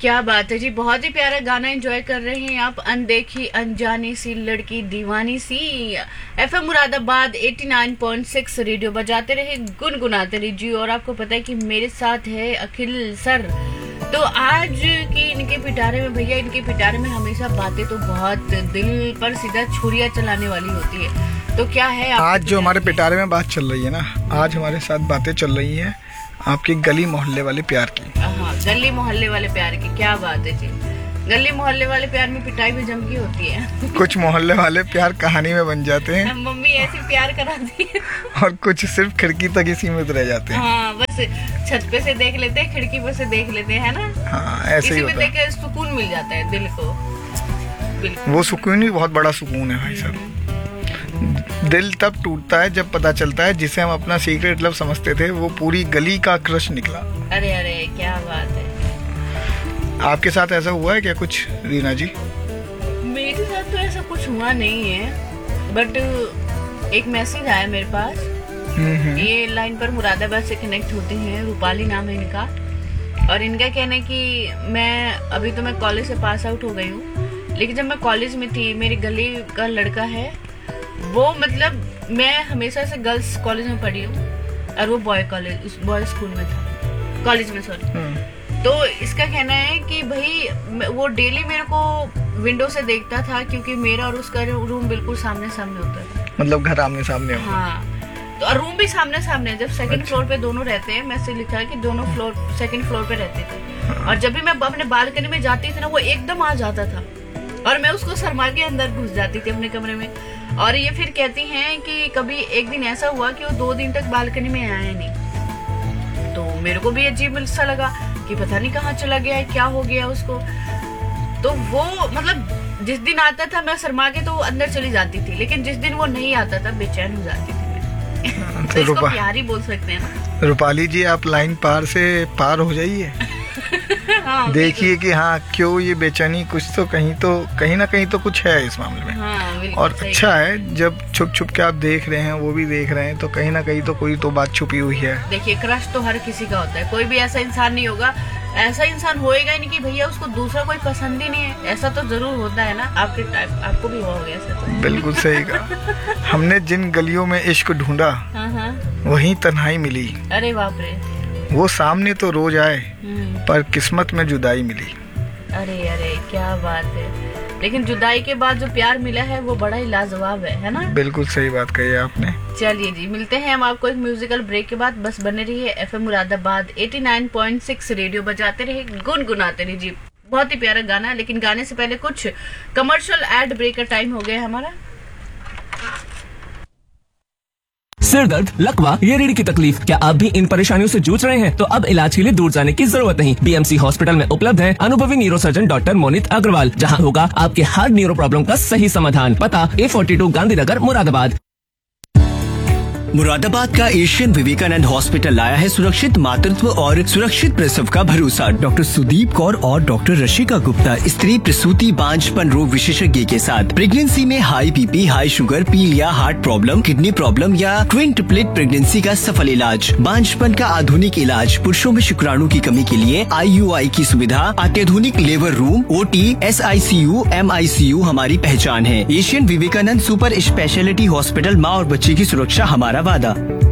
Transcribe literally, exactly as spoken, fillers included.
क्या बात है जी, बहुत ही प्यारा गाना एंजॉय कर रहे हैं आप। अनदेखी अनजानी सी लड़की दीवानी सी। एफएम मुरादाबाद नवासी पॉइंट छह रेडियो बजाते रहे, गुनगुनाते रहे जी। और आपको पता है कि मेरे साथ है अखिल सर। तो आज की इनके पिटारे में भैया, इनके पिटारे में हमेशा बातें तो बहुत दिल पर सीधा छुरियां चलाने वाली होती है। तो क्या है आज जो हमारे पिटारे में बात चल रही है ना, आज हमारे साथ बातें चल रही हैं आपके गली मोहल्ले वाले प्यार की। हाँ, गली मोहल्ले वाले प्यार की। क्या बात है जी, गली मोहल्ले वाले प्यार में पिटाई भी जम की होती है। कुछ मोहल्ले वाले प्यार कहानी में बन जाते हैं, मम्मी ऐसी प्यार कराती है, और कुछ सिर्फ खिड़की तक ही सीमित रह जाते हैं। हाँ, बस छत पे से देख लेते हैं, खिड़की पर से देख लेते हैं, है ना। हाँ, ऐसे ही होता है। देख के सुकून मिल जाता है दिल को। बिल्कुल, वो सुकून ही बहुत बड़ा सुकून है भाई साहब। दिल तब टूटता है जब पता चलता है जिसे हम अपना सीक्रेट लव समझते थे वो पूरी गली का क्रश निकला। अरे अरे क्या बात है। आपके साथ ऐसा हुआ है क्या कुछ रीना जी? मेरे साथ तो ऐसा कुछ हुआ नहीं है, बट एक मैसेज आया मेरे पास। ये लाइन पर मुरादाबाद से कनेक्ट होते हैं, रूपाली नाम है इनका। और इनका कहना है कि मैं अभी तो मैं कॉलेज से पास आउट हो गई हूँ, लेकिन जब मैं कॉलेज में थी, मेरी गली का लड़का है वो, मतलब मैं हमेशा से गर्ल्स कॉलेज में पढ़ी हूँ और वो बॉय कॉलेज बॉय स्कूल में था, कॉलेज में सॉरी। तो इसका कहना है कि भाई वो डेली मेरे को विंडो से देखता था, क्योंकि मेरा और उसका रूम बिल्कुल सामने सामने होता था। मतलब घर आमने सामने होता। हाँ, तो और रूम भी सामने सामने। जब सेकंड फ्लोर पे दोनों रहते हैं, मैसेज लिखा है कि दोनों फ्लोर सेकंड फ्लोर पे रहते थे। और जब भी मैं अपने बालकनी में जाती थी ना, वो एकदम आ जाता था और मैं उसको शर्मा के अंदर घुस जाती थी अपने कमरे में। और ये फिर कहती हैं कि कभी एक दिन ऐसा हुआ कि वो दो दिन तक बालकनी में आया नहीं। तो मेरे को भी अजीब सा लगा कि पता नहीं कहाँ चला गया है, क्या हो गया उसको। तो वो मतलब जिस दिन आता था मैं शर्मा के तो अंदर चली जाती थी, लेकिन जिस दिन वो नहीं आता था बेचैन हो जाती थी मैं। तो इसको प्यार ही बोल सकते हैं ना। रूपाली जी, आप लाइन पार से पार हो जाइए। हाँ, देखिए कि हाँ क्यों ये बेचैनी, कुछ तो कहीं तो कहीं ना कहीं तो कुछ है इस मामले में। हाँ, और अच्छा है जब छुप छुप के आप देख रहे हैं, वो भी देख रहे हैं, तो कहीं ना कहीं तो कोई तो बात छुपी हुई है। देखिए, क्रश तो हर किसी का होता है, कोई भी ऐसा इंसान नहीं होगा, ऐसा इंसान होएगा ही नहीं कि भैया उसको दूसरा कोई पसंद ही नहीं है। ऐसा तो जरूर होता है ना, आपके टाइप आपको भी हुआ होगा ऐसा तो। बिल्कुल सही कहा। हमने जिन गलियों में इश्क ढूंढा वहीं तन्हाई मिली। अरे बाप रे। वो सामने तो रोज आए पर किस्मत में जुदाई मिली। अरे अरे क्या बात है। लेकिन जुदाई के बाद जो प्यार मिला है वो बड़ा ही लाजवाब है, है ना। बिल्कुल सही बात कही आपने। चलिए जी, मिलते हैं हम आपको एक म्यूजिकल ब्रेक के बाद। बस बने रहिए एफएम मुरादाबाद नवासी पॉइंट छह रेडियो बजाते रहे, गुनगुनाते रहे जी। बहुत ही प्यारा गाना है, लेकिन गाने से पहले कुछ कमर्शियल एड ब्रेक का टाइम हो गया हमारा। सिर दर्द, लकवा या रीढ़ की तकलीफ, क्या आप भी इन परेशानियों से जूझ रहे हैं? तो अब इलाज के लिए दूर जाने की जरूरत नहीं। बीएमसी हॉस्पिटल में उपलब्ध है अनुभवी न्यूरोसर्जन डॉक्टर मोनित अग्रवाल, जहां होगा आपके हर न्यूरो प्रॉब्लम का सही समाधान। पता ए फोर्टी टू गांधीनगर मुरादाबाद। मुरादाबाद का एशियन विवेकानंद हॉस्पिटल लाया है सुरक्षित मातृत्व और सुरक्षित प्रसव का भरोसा। डॉक्टर सुदीप कौर और डॉक्टर रशिका गुप्ता, स्त्री प्रसूति बांझपन रोग विशेषज्ञ के साथ प्रेगनेंसी में हाई बीपी, हाई शुगर, पीलिया, हार्ट प्रॉब्लम, किडनी प्रॉब्लम या ट्विन ट्रिपलेट प्रेगनेंसी का सफल इलाज। बांझपन का आधुनिक इलाज, पुरुषों में शुक्राणु की कमी के लिए आईयूआई की सुविधा, अत्याधुनिक लेबर रूम, ओटी, एसआईसीयू, एमआईसीयू हमारी पहचान है। Asian Vivekananda super speciality hospital, माँ और बच्चे की सुरक्षा हमारा वादा।